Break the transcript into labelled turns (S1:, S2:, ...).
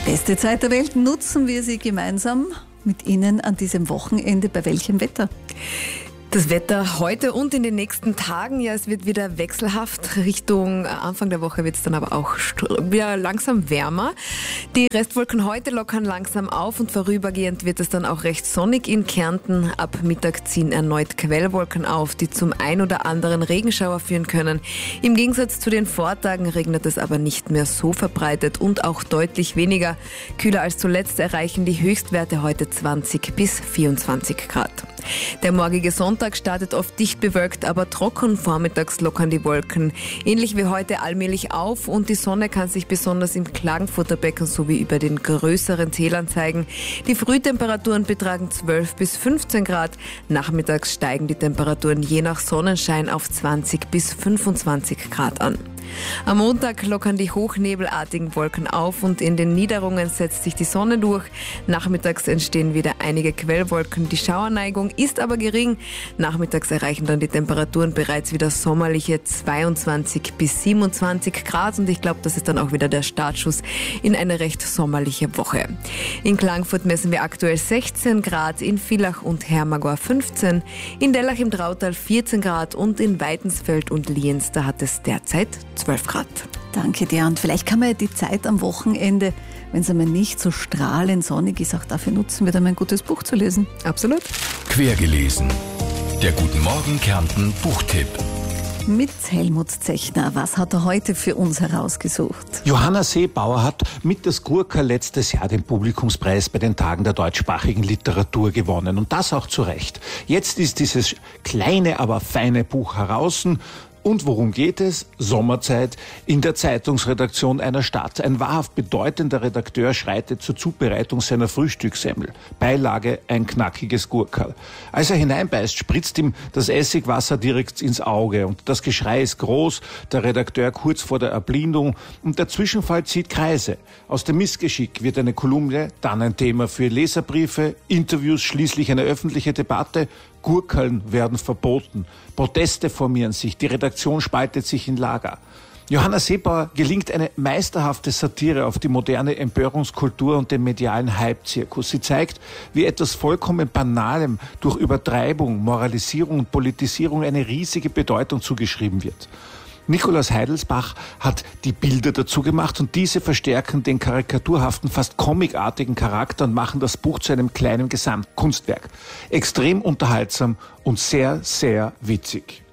S1: Beste Zeit der Welt, nutzen wir sie gemeinsam mit Ihnen an diesem Wochenende. Bei welchem Wetter?
S2: Das Wetter heute und in den nächsten Tagen, ja, es wird wieder wechselhaft. Richtung Anfang der Woche wird es dann aber auch wieder langsam wärmer. Die Restwolken heute lockern langsam auf und vorübergehend wird es dann auch recht sonnig in Kärnten. Ab Mittag ziehen erneut Quellwolken auf, die zum ein oder anderen Regenschauer führen können. Im Gegensatz zu den Vortagen regnet es aber nicht mehr so verbreitet und auch deutlich weniger. Kühler als zuletzt erreichen die Höchstwerte heute 20 bis 24 Grad. Der morgige Sonntag startet oft dicht bewölkt, aber trocken. Vormittags lockern die Wolken ähnlich wie heute allmählich auf und die Sonne kann sich besonders im Klagenfurter Becken sowie über den größeren Tälern zeigen. Die Frühtemperaturen betragen 12 bis 15 Grad. Nachmittags steigen die Temperaturen je nach Sonnenschein auf 20 bis 25 Grad an. Am Montag lockern die hochnebelartigen Wolken auf und in den Niederungen setzt sich die Sonne durch. Nachmittags entstehen wieder einige Quellwolken. Die Schauerneigung ist aber gering. Nachmittags erreichen dann die Temperaturen bereits wieder sommerliche 22 bis 27 Grad und ich glaube, das ist dann auch wieder der Startschuss in eine recht sommerliche Woche. In Klagenfurt messen wir aktuell 16 Grad, in Villach und Hermagor 15, in Dellach im Drautal 14 Grad und in Weidensfeld und Lienz, da hat es derzeit 12 Grad.
S1: Danke dir. Und vielleicht kann man ja die Zeit am Wochenende, wenn es einmal nicht so strahlend sonnig ist, auch dafür nutzen, wieder mal ein gutes Buch zu lesen.
S2: Absolut.
S3: Quergelesen. Der Guten Morgen Kärnten Buchtipp.
S1: Mit Helmut Zechner. Was hat er heute für uns herausgesucht?
S4: Johanna Seebauer hat mit das Gurkerl letztes Jahr den Publikumspreis bei den Tagen der deutschsprachigen Literatur gewonnen. Und das auch zu Recht. Jetzt ist dieses kleine, aber feine Buch heraus. Und worum geht es? Sommerzeit in der Zeitungsredaktion einer Stadt. Ein wahrhaft bedeutender Redakteur schreitet zur Zubereitung seiner Frühstückssemmel. Beilage ein knackiges Gurkerl. Als er hineinbeißt, spritzt ihm das Essigwasser direkt ins Auge und das Geschrei ist groß, der Redakteur kurz vor der Erblindung und der Zwischenfall zieht Kreise. Aus dem Missgeschick wird eine Kolumne, dann ein Thema für Leserbriefe, Interviews, schließlich eine öffentliche Debatte. Gurkeln werden verboten. Proteste formieren sich. Die Redaktion spaltet sich in Lager. Johanna Seebauer gelingt eine meisterhafte Satire auf die moderne Empörungskultur und den medialen Hype-Zirkus. Sie zeigt, wie etwas vollkommen Banalem durch Übertreibung, Moralisierung und Politisierung eine riesige Bedeutung zugeschrieben wird. Nikolaus Heidelsbach hat die Bilder dazu gemacht und diese verstärken den karikaturhaften, fast comicartigen Charakter und machen das Buch zu einem kleinen Gesamtkunstwerk. Extrem unterhaltsam und sehr, sehr witzig.